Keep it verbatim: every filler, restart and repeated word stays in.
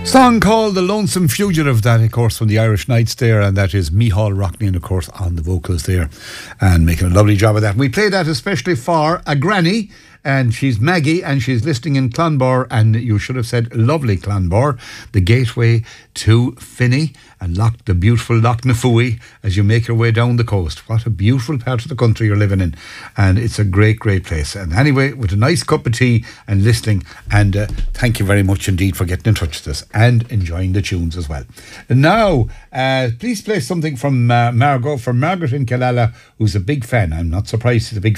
Song called The Lonesome Fugitive, that of course from the Irish Nights there, and that is Micheál Rockney, and of course on the vocals there, and making a lovely job of that. And we play that especially for a granny, and she's Maggie, and she's listening in Clonbor, and you should have said lovely Clonbor, the gateway to Finney and Loch, the beautiful Loch Nafooey, as you make your way down the coast. What a beautiful part of the country you're living in, and it's a great, great place. And anyway, with a nice cup of tea and listening, and uh, thank you very much indeed for getting in touch with us and enjoying the tunes as well. And now, uh, please play something from uh, Margot, from Margaret in Killala, who's a big fan. I'm not surprised she's a big